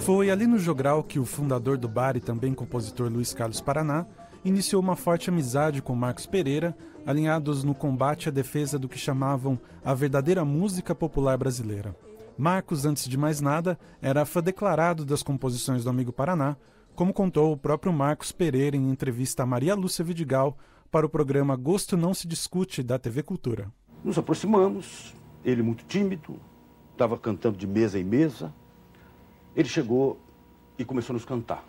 Foi ali no Jogral que o fundador do bar e também compositor Luiz Carlos Paraná iniciou uma forte amizade com Marcos Pereira, alinhados no combate à defesa do que chamavam a verdadeira música popular brasileira. Marcos, antes de mais nada, era fã declarado das composições do amigo Paraná, como contou o próprio Marcos Pereira em entrevista a Maria Lúcia Vidigal para o programa Gosto Não Se Discute, da TV Cultura. Nos aproximamos, ele muito tímido, estava cantando de mesa em mesa. Ele chegou e começou a nos cantar.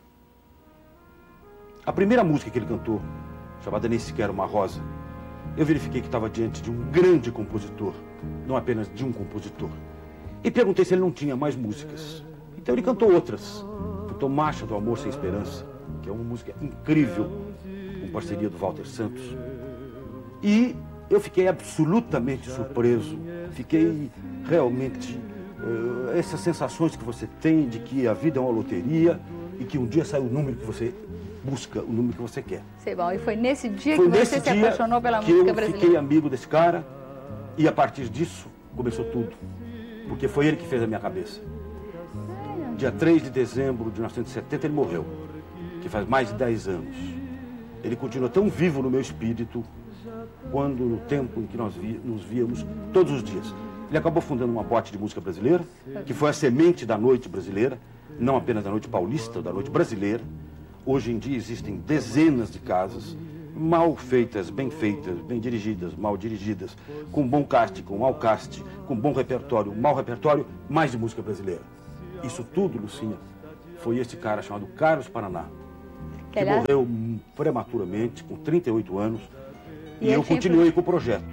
A primeira música que ele cantou, chamada Nem Sequer Uma Rosa, eu verifiquei que estava diante de um grande compositor, não apenas de um compositor. E perguntei se ele não tinha mais músicas. Então ele cantou outras. Cantou Marcha do Amor Sem Esperança, que é uma música incrível, com parceria do Walter Santos. E eu fiquei absolutamente surpreso. Fiquei realmente... essas sensações que você tem de que a vida é uma loteria e que um dia sai o número que você busca, o número que você quer. Sei bom, e foi nesse dia que você se apaixonou pela música brasileira? Eu fiquei amigo desse cara e a partir disso começou tudo. Porque foi ele que fez a minha cabeça. Dia 3 de dezembro de 1970 ele morreu, que faz mais de 10 anos. Ele continua tão vivo no meu espírito quando no tempo em que nós nos víamos todos os dias. Ele acabou fundando uma boate de música brasileira, que foi a semente da noite brasileira, não apenas da noite paulista, da noite brasileira. Hoje em dia existem dezenas de casas, mal feitas, bem dirigidas, mal dirigidas, com bom cast, com mau cast, com bom repertório, mau repertório, mais de música brasileira. Isso tudo, Lucinha, foi esse cara chamado Carlos Paraná, que morreu prematuramente, com 38 anos, e eu continuei com o projeto.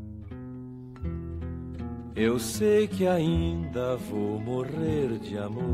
Eu sei que ainda vou morrer de amor.